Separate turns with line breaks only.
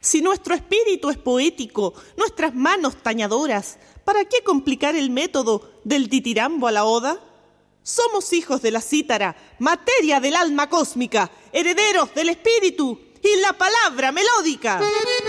Si nuestro espíritu es poético, nuestras manos tañadoras, ¿para qué complicar el método del ditirambo a la oda? Somos hijos de la cítara, materia del alma cósmica, herederos del espíritu y la palabra melódica.